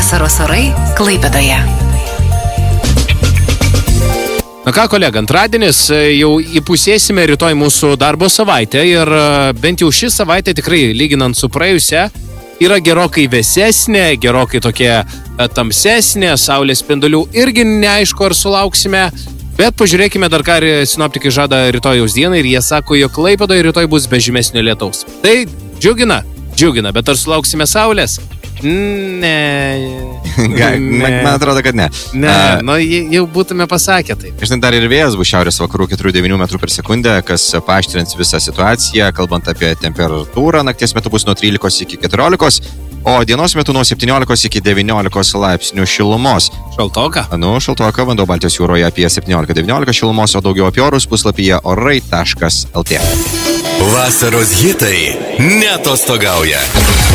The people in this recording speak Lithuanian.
Vasaros orai Klaipėdoje. Na ką, kolega, antradienis, jau įpusėsime rytoj mūsų darbo savaitę ir bent jau ši savaitė tikrai, lyginant su praėjusia, yra gerokai vėsesnė, gerokai tokia tamsesnė, saulės spindulių irgi neaišku, ar sulauksime, bet pažiūrėkime dar ką sinoptikai žada rytojaus dieną ir jie sako, jog Klaipėdoje rytoj bus be žymesnio lietaus. Tai džiugina, bet ar sulauksime saulės? Man atrodo, kad ne. Jau būtume pasakę tai. Žinai, dar ir vėjas bus šiaurės vakarų 4-9 metrų per sekundę, kas paaštrins visą situaciją, kalbant apie temperatūrą. Nakties metu bus nuo 13 iki 14, o dienos metu nuo 17 iki 19 laipsnių šilumos. Šaltoka? Šaltoka, vanduo Baltijos jūroje apie 17-19 šilumos, o daugiau apie orus puslapyje orai.lt. Vasaros hitai neatostogauja.